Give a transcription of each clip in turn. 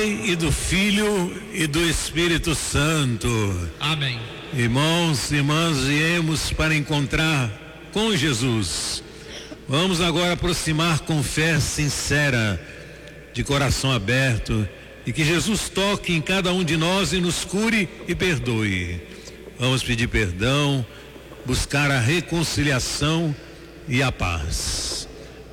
Pai e do Filho e do Espírito Santo. Amém. Irmãos e irmãs, viemos para encontrar com Jesus. Vamos agora aproximar com fé sincera, de coração aberto, e que Jesus toque em cada um de nós e nos cure e perdoe. Vamos pedir perdão, buscar a reconciliação e a paz.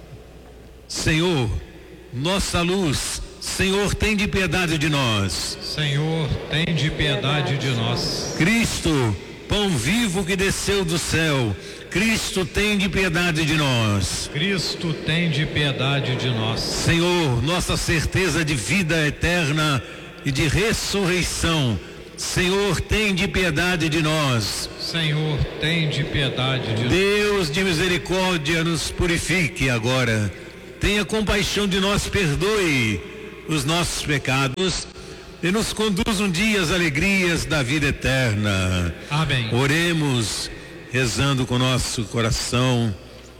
Senhor, nossa luz, Senhor, tem de piedade de nós. Senhor, tem de piedade de nós. Cristo, pão vivo que desceu do céu, Cristo, tem de piedade de nós. Cristo, tem de piedade de nós. Senhor, nossa certeza de vida eterna e de ressurreição, Senhor, tem de piedade de nós. Senhor, tem de piedade de nós. Deus de misericórdia, nos purifique agora. Tenha compaixão de nós, perdoe os nossos pecados e nos conduz um dia às alegrias da vida eterna. Amém. Oremos, rezando com nosso coração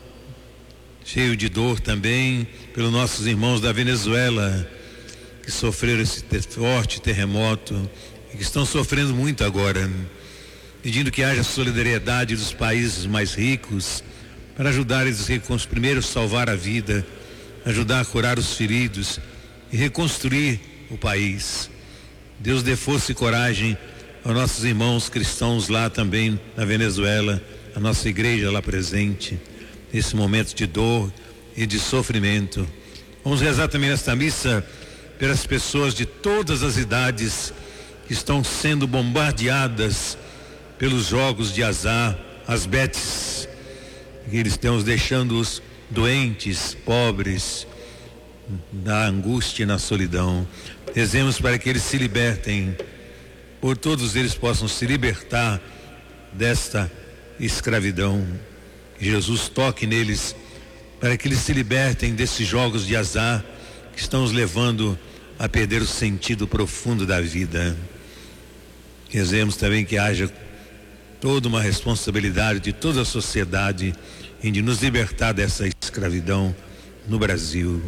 cheio de dor também pelos nossos irmãos da Venezuela, que sofreram esse forte terremoto e que estão sofrendo muito agora, pedindo que haja solidariedade dos países mais ricos para ajudar eles a primeiro salvar a vida, ajudar a curar os feridos e reconstruir o país. Deus dê força e coragem aos nossos irmãos cristãos lá também na Venezuela, a nossa igreja lá presente, nesse momento de dor e de sofrimento. Vamos rezar também nesta missa pelas pessoas de todas as idades que estão sendo bombardeadas pelos jogos de azar, as betes, que eles estão deixando-os doentes, pobres, na angústia e na solidão. Rezemos para que eles se libertem, por todos eles possam se libertar desta escravidão. Que Jesus toque neles para que eles se libertem desses jogos de azar que estão os levando a perder o sentido profundo da vida. Rezemos também que haja toda uma responsabilidade de toda a sociedade em de nos libertar dessa escravidão no Brasil.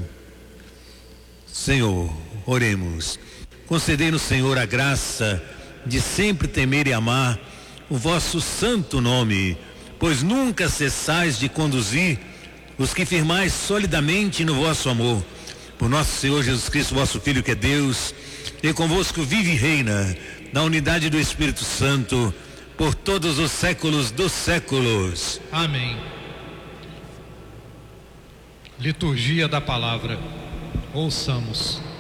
Senhor, oremos. Concedei-nos, Senhor, a graça de sempre temer e amar o vosso santo nome, pois nunca cessais de conduzir os que firmais solidamente no vosso amor. Por nosso Senhor Jesus Cristo, vosso Filho, que é Deus, e convosco vive e reina na unidade do Espírito Santo, por todos os séculos dos séculos. Amém. Liturgia da palavra. Ouçamos.